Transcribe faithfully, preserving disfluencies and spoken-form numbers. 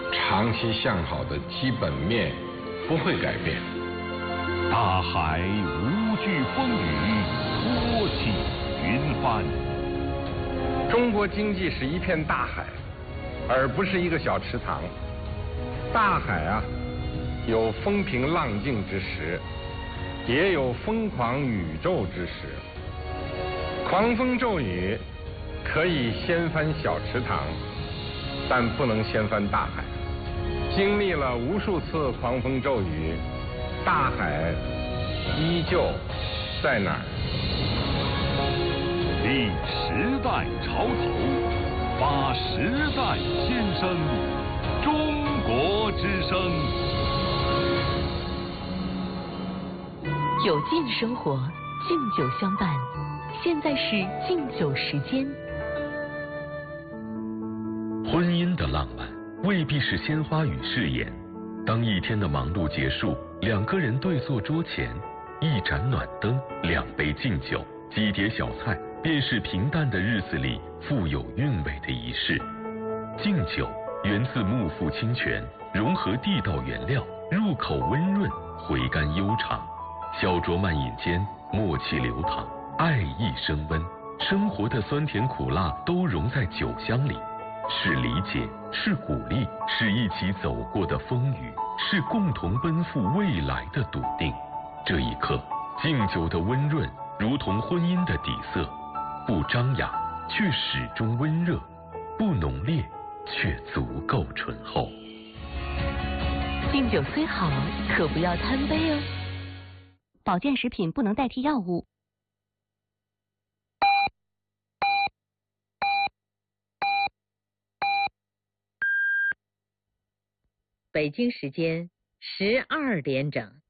长期向好的基本面不会改变。 大海无惧风雨，托起云帆。 中国经济是一片大海，而不是一个小池塘。大海啊，有风平浪静之时，也有疯狂宇宙之时。狂风骤雨可以掀翻小池塘，但不能掀翻大海。经历了无数次狂风骤雨，大海依旧在哪儿？ 立时代潮头，发时代先声，中国之声。 有劲生活，敬酒相伴。现在是敬酒时间。 婚姻的浪漫未必是鲜花与誓言。当一天的忙碌结束，两个人对坐桌前，一盏暖灯，两杯敬酒，几碟小菜，便是平淡的日子里富有韵味的仪式。敬酒源自幕腹清泉，融合地道原料，入口温润，回甘悠长。小酌慢饮间，默契流淌，爱意升温。生活的酸甜苦辣都融在酒香里，是理解，是鼓励，是一起走过的风雨，是共同奔赴未来的笃定。这一刻，敬酒的温润如同婚姻的底色，不张扬却始终温热，不浓烈却足够醇厚。 敬酒虽好，可不要贪杯哦。保健食品不能代替药物。 北京时间十二点整。